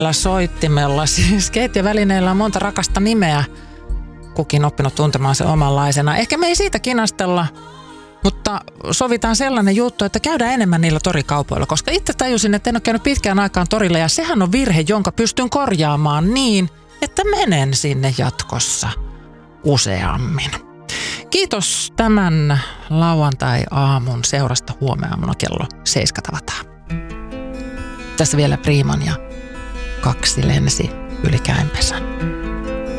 soittimella. Siis keittiövälineillä on monta rakasta nimeä. Kukin oppinut tuntemaan se omanlaisena. Ehkä me ei siitä kinastella, mutta sovitaan sellainen juttu, että käydään enemmän niillä torikaupoilla. Koska itse tajusin, että en ole käynyt pitkään aikaan torilla ja sehän on virhe, jonka pystyn korjaamaan niin, että menen sinne jatkossa useammin. Kiitos tämän lauantai-aamun seurasta. Huomenna kello 7 tavataan. Tässä vielä Priiman ja 2 lensi yli Käenpesän.